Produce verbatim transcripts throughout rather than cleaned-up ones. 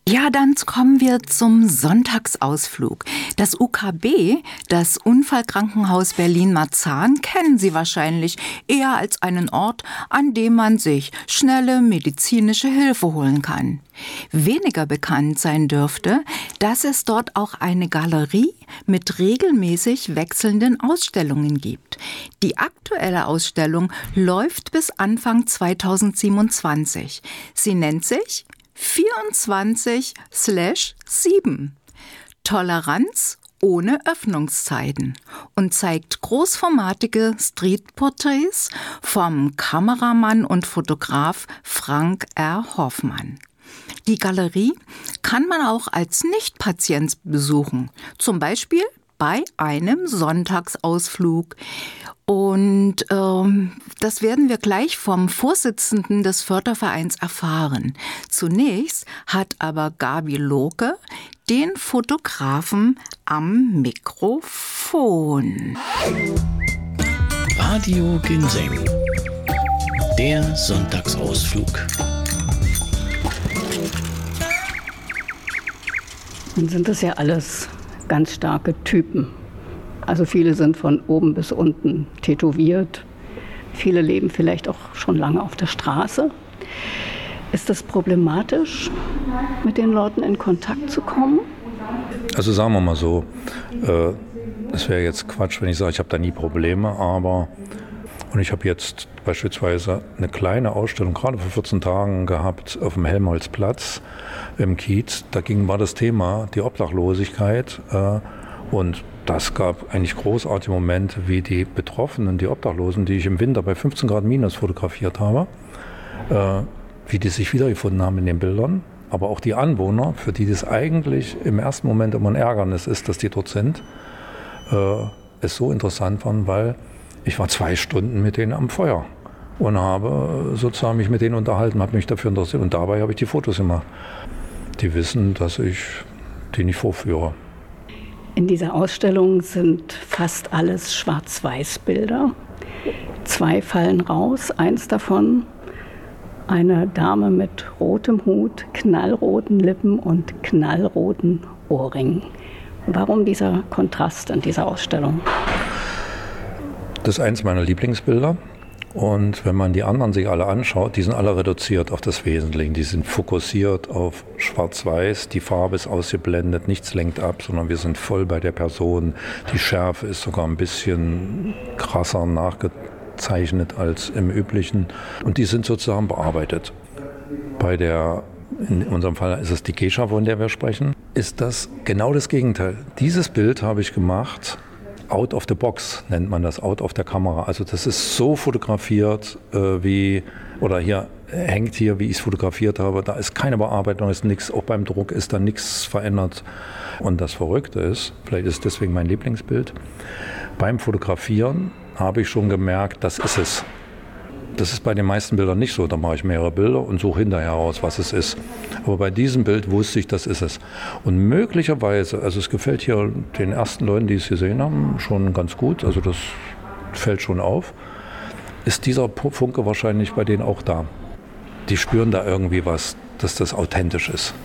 Ja, dann kommen wir zum Sonntagsausflug. Das U K B, das Unfallkrankenhaus Berlin-Marzahn, kennen Sie wahrscheinlich eher als einen Ort, an dem man sich schnelle medizinische Hilfe holen kann. Weniger bekannt sein dürfte, dass es dort auch eine Galerie mit regelmäßig wechselnden Ausstellungen gibt. Die aktuelle Ausstellung läuft bis Anfang zweitausendsiebenundzwanzig. Sie nennt sich vierundzwanzig sieben. Toleranz ohne Öffnungszeiten und zeigt großformatige Streetporträts vom Kameramann und Fotograf Frank R. Hoffmann. Die Galerie kann man auch als Nichtpatient besuchen, zum Beispiel bei einem Sonntagsausflug. Und ähm, das werden wir gleich vom Vorsitzenden des Fördervereins erfahren. Zunächst hat aber Gabi Lohke den Fotografen am Mikrofon. Radio Ginseng, der Sonntagsausflug. Nun sind das ja alles ganz starke Typen. Also viele sind von oben bis unten tätowiert. Viele leben vielleicht auch schon lange auf der Straße. Ist das problematisch, mit den Leuten in Kontakt zu kommen? Also sagen wir mal so, äh, es wäre jetzt Quatsch, wenn ich sage, ich habe da nie Probleme, aber und ich habe jetzt beispielsweise eine kleine Ausstellung gerade vor vierzehn Tagen gehabt auf dem Helmholtzplatz im Kiez. Da ging, war das Thema die Obdachlosigkeit äh, und das gab eigentlich großartige Momente, wie die Betroffenen, die Obdachlosen, die ich im Winter bei fünfzehn Grad minus fotografiert habe, äh, wie die sich wiedergefunden haben in den Bildern. Aber auch die Anwohner, für die das eigentlich im ersten Moment immer ein Ärgernis ist, dass die dort sind, äh, es so interessant waren, weil ich war zwei Stunden mit denen am Feuer und habe sozusagen mich mit denen unterhalten, habe mich dafür interessiert und dabei habe ich die Fotos gemacht. Die wissen, dass ich die nicht vorführe. In dieser Ausstellung sind fast alles Schwarz-Weiß-Bilder. Zwei fallen raus, eins davon eine Dame mit rotem Hut, knallroten Lippen und knallroten Ohrringen. Warum dieser Kontrast in dieser Ausstellung? Das ist eins meiner Lieblingsbilder. Und wenn man die anderen sich alle anschaut, die sind alle reduziert auf das Wesentliche. Die sind fokussiert auf Schwarz-Weiß, die Farbe ist ausgeblendet, nichts lenkt ab, sondern wir sind voll bei der Person. Die Schärfe ist sogar ein bisschen krasser nachgezeichnet als im Üblichen. Und die sind sozusagen bearbeitet. Bei der, in unserem Fall ist es die Gescha, von der wir sprechen, ist das genau das Gegenteil. Dieses Bild habe ich gemacht, out of the box nennt man das, out of der Kamera. Also das ist so fotografiert äh, wie, oder hier hängt hier, wie ich es fotografiert habe. Da ist keine Bearbeitung, ist nichts, auch beim Druck ist da nichts verändert. Und das Verrückte ist, vielleicht ist deswegen mein Lieblingsbild, beim Fotografieren habe ich schon gemerkt, das ist es. Das ist bei den meisten Bildern nicht so. Da mache ich mehrere Bilder und suche hinterher raus, was es ist. Aber bei diesem Bild wusste ich, das ist es. Und möglicherweise, also es gefällt hier den ersten Leuten, die es gesehen haben, schon ganz gut. Also das fällt schon auf. Ist dieser Funke wahrscheinlich bei denen auch da. Die spüren da irgendwie was, dass das authentisch ist.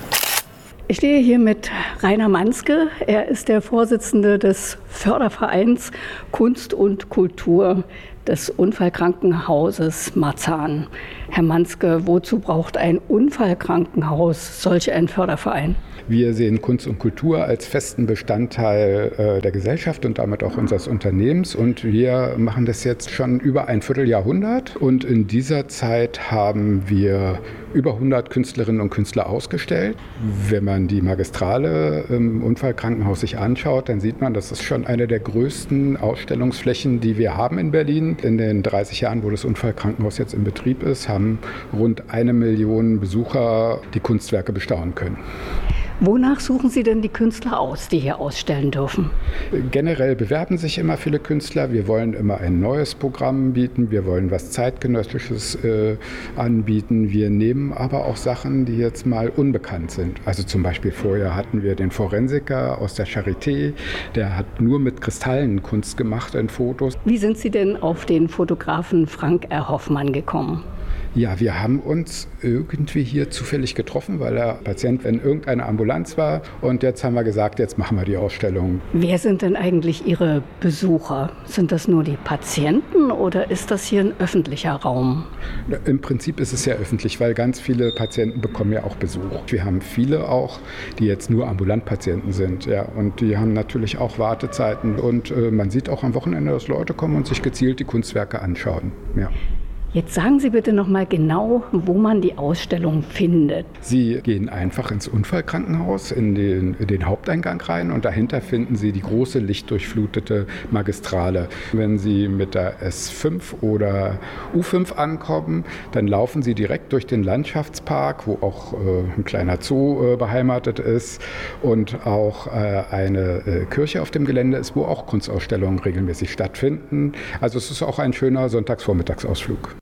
Ich stehe hier mit Rainer Manske. Er ist der Vorsitzende des Fördervereins Kunst und Kultur des Unfallkrankenhauses Marzahn. Herr Manske, wozu braucht ein Unfallkrankenhaus solch einen Förderverein? Wir sehen Kunst und Kultur als festen Bestandteil äh, der Gesellschaft und damit auch unseres Unternehmens. Und wir machen das jetzt schon über ein Vierteljahrhundert. Und in dieser Zeit haben wir über hundert Künstlerinnen und Künstler ausgestellt. Wenn man die Magistrale im Unfallkrankenhaus sich anschaut, dann sieht man, das ist schon eine der größten Ausstellungsflächen, die wir haben in Berlin. In den dreißig Jahren, wo das Unfallkrankenhaus jetzt in Betrieb ist, haben rund eine Million Besucher die Kunstwerke bestaunen können. Wonach suchen Sie denn die Künstler aus, die hier ausstellen dürfen? Generell bewerben sich immer viele Künstler. Wir wollen immer ein neues Programm bieten. Wir wollen was Zeitgenössisches äh, anbieten. Wir nehmen aber auch Sachen, die jetzt mal unbekannt sind. Also zum Beispiel vorher hatten wir den Forensiker aus der Charité. Der hat nur mit Kristallen Kunst gemacht in Fotos. Wie sind Sie denn auf den Fotografen Frank R. Hoffmann gekommen? Ja, wir haben uns irgendwie hier zufällig getroffen, weil der Patient in irgendeiner Ambulanz war. Und jetzt haben wir gesagt, jetzt machen wir die Ausstellung. Wer sind denn eigentlich Ihre Besucher? Sind das nur die Patienten oder ist das hier ein öffentlicher Raum? Im Prinzip ist es ja öffentlich, weil ganz viele Patienten bekommen ja auch Besuch. Wir haben viele auch, die jetzt nur Ambulantpatienten sind. Ja, und die haben natürlich auch Wartezeiten. Und äh, man sieht auch am Wochenende, dass Leute kommen und sich gezielt die Kunstwerke anschauen. Ja. Jetzt sagen Sie bitte noch mal genau, wo man die Ausstellung findet. Sie gehen einfach ins Unfallkrankenhaus, in den, in den Haupteingang rein und dahinter finden Sie die große lichtdurchflutete Magistrale. Wenn Sie mit der S fünf oder U fünf ankommen, dann laufen Sie direkt durch den Landschaftspark, wo auch äh, ein kleiner Zoo äh, beheimatet ist und auch äh, eine äh, Kirche auf dem Gelände ist, wo auch Kunstausstellungen regelmäßig stattfinden. Also es ist auch ein schöner Sonntagsvormittagsausflug.